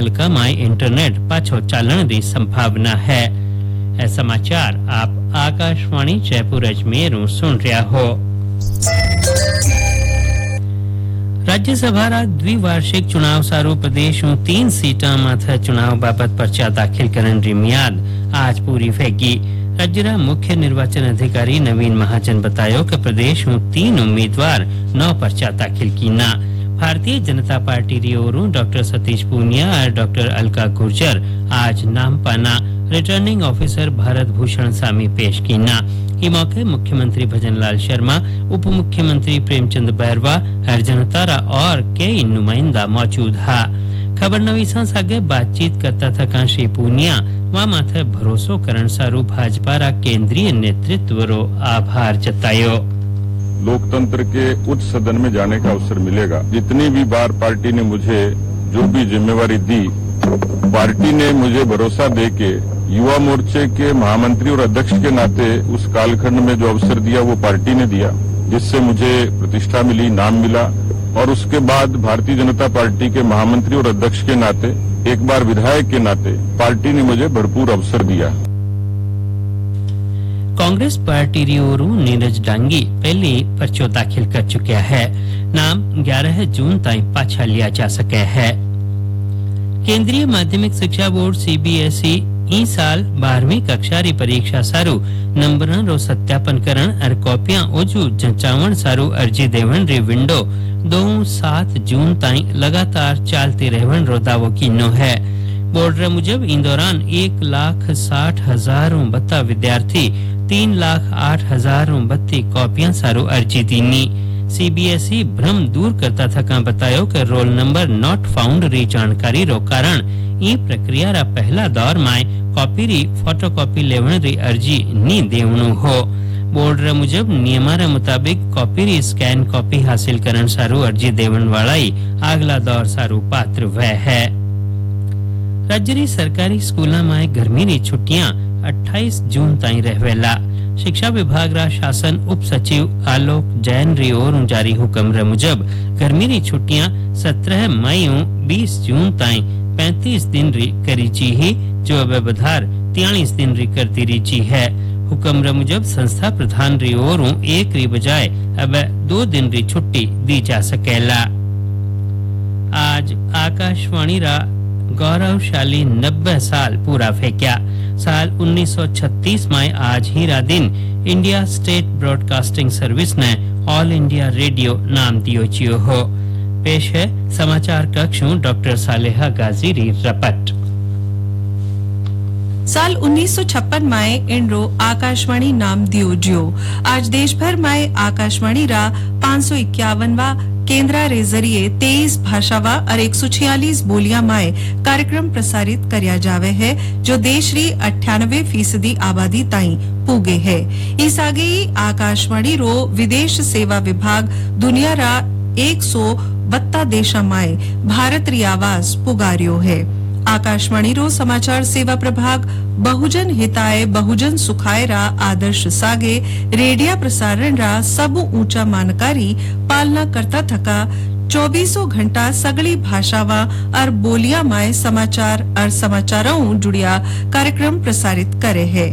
हल्का my internet पाछो चालन री संभावना है। ए समाचार आप आकाशवाणी जयपुर अजमेर सुन रहा हो। राज्यसभा द्विवार्षिक चुनाव सारू प्रदेश 3 सीटा माथे चुनाव बाबत पर्चा दाखिल करने री मियाद आज पूरी फेगी। राज्य मुख्य निर्वाचन अधिकारी नवीन महाजन बतायो कि प्रदेश 3 उम्मीदवार 9 पर्चा दाखिल कीना। भारतीय जनता पार्टी री ओरू डॉक्टर सतीश पूनिया और डॉक्टर अलका गुर्जर आज नाम पाना रिटर्निंग ऑफिसर भारत भूषण सामी पेश कीना। इस मौके मुख्यमंत्री भजनलाल शर्मा, उप मुख्यमंत्री प्रेमचंद बैरवा, हर जनतारा और कई नुमाइंदा मौजूद हा। खबर नवीसा सागे बातचीत करता थका श्री पूनिया वहां माथे भरोसो करण सारू भाजपा रा केंद्रीय नेतृत्व रो आभार जतायो। लोकतंत्र के उच्च सदन में जाने का अवसर मिलेगा। जितनी भी बार पार्टी ने मुझे जो भी जिम्मेवारी दी, पार्टी ने मुझे भरोसा देके युवा मोर्चे के महामंत्री और अध्यक्ष के नाते उस कालखंड में जो अवसर दिया वो पार्टी ने दिया, जिससे मुझे प्रतिष्ठा मिली, नाम मिला। और उसके बाद भारतीय जनता पार्टी के महामंत्री और अध्यक्ष के नाते, एक बार विधायक के नाते पार्टी ने मुझे भरपूर अवसर दिया। कांग्रेस पार्टी री ओरू नीरज डांगी पहले पर्चो दाखिल कर चुका है। नाम 11 जून तक पाछा लिया जा सके है। केंद्रीय माध्यमिक शिक्षा बोर्ड सीबीएसई ई साल 12वीं कक्षा री परीक्षा सारू नंबरन रो सत्यापन करण और कॉपियां ओजू जंचावण सारू अर्जी देवण री विंडो 2-7 जून तक लगातार चलती रहवन रो दावो कीनो है। बोर्ड रे मुजब इन दौरान 1,60,000 बत्ता विद्यार्थी 3,08,000 बत्ती कॉपियां सारू अर्जी दीनी। सीबीएसई भ्रम दूर करता थका बतायो कि रोल नंबर नॉट फाउंड री जानकारी रो कारण ई प्रक्रिया रा पहला दौर में कॉपी री फोटोकॉपी लेवण री अर्जी नी देवणु हो। बोर्ड रे मुजब नियमा रे मुताबिक कॉपी री स्कैन कॉपी हासिल करन सारू अर्जी देवण वाला ही अगला दौर सारू पात्र वह है। राज्य री सरकारी स्कूलों में गर्मी री छुट्टियां 28 जून तक रहवेला। शिक्षा विभाग रा शासन उप सचिव आलोक जैन री ओर जारी हुक्म रे मुजब गर्मी री छुट्टियां 17 मई 20 जून तक 35 दिन री करी ची ही, जो अब बधार 43 दिन री करती री ची है। हुक्म रे मुजब संस्था प्रधान री ओर 1 री बजाय अब 2 दिन री छुट्टी दी जा सकेला। आज आकाशवाणी रा गौरवशाली 90 साल पूरा फेंक्या। साल 1936 में आज ही रा दिन इंडिया स्टेट ब्रॉडकास्टिंग सर्विस ने ऑल इंडिया रेडियो नाम दियो चियो हो। पेश है समाचार कक्ष डॉक्टर सालेहा गाजी री रपट। साल 1956 में इंड्रो आकाशवाणी नाम दियो जियो। आज देश भर में आकाशवाणी रा 551वां केंद्रा रे जरिए 23 भाषावा और 146 बोलियां में कार्यक्रम प्रसारित करया जावे है, जो देश री 98% आबादी ताई पूगे है। इस आगे आकाशवाणी रो विदेश सेवा विभाग दुनिया रा 132 देशा में भारत री आवाज पुगारियो है। आकाशवाणी रो समाचार सेवा प्रभाग बहुजन हिताय बहुजन सुखाय रा आदर्श सागे रेडियो प्रसारण रा सब ऊंचा मानकारी पालना करता थका 24 घंटा सगली भाषावा और बोलिया माय समाचार और समाचारों जुड़िया कार्यक्रम प्रसारित करे है।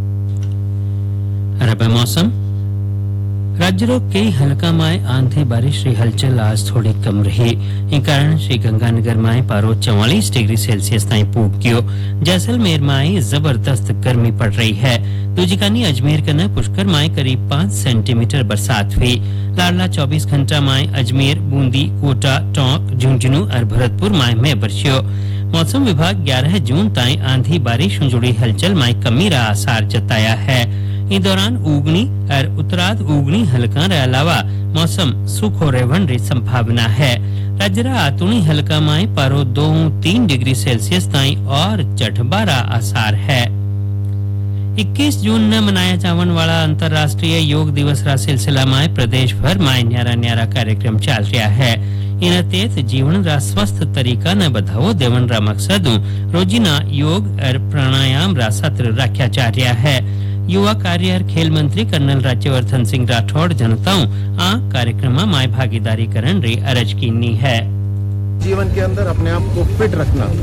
मौसम राज्य रो कई हल्का में आंधी बारिश री हलचल आज थोड़ी कम रही। इन कारण श्री गंगानगर में पारो 44 डिग्री सेल्सियस ताई पहुंच गयो। जैसलमेर में जबरदस्त गर्मी पड़ रही है। दूजिकानी अजमेर कने पुष्कर में करीब 5 सेंटीमीटर बरसात हुई। लाडला 24 घंटा में अजमेर, बूंदी, कोटा, टोंक, झुंझुनू और भरतपुर में बरसियो। मौसम विभाग 11 जून तक आंधी बारिश जुड़ी हलचल में कमी रा आसार जताया है। इस दौरान उगनी और उत्तरार्ध उगनी हल्का रे अलावा मौसम सूखो रहवन री संभावना है। राज्य रा आतुनी हल्का में पारो 2-3 डिग्री सेल्सियस ताई और चढ़बारा आसार है। 21 जून न मनाया जावन वाला अंतर्राष्ट्रीय योग दिवस रा सिलसिला में प्रदेश भर में न्यारा कार्यक्रम चल रहा है। इन तेज जीवन रा स्वस्थ तरीका न बढ़ावो देवन रा मकसद रोजिना योग और प्राणायाम रा सत्र रखा जा रहा है। युवा कार्य और खेल मंत्री कर्नल राज्यवर्धन सिंह राठौड़ जनताओं आ कार्यक्रम में भागीदारी करन री अरज कीनी है। जीवन के अंदर अपने आप को फिट रखना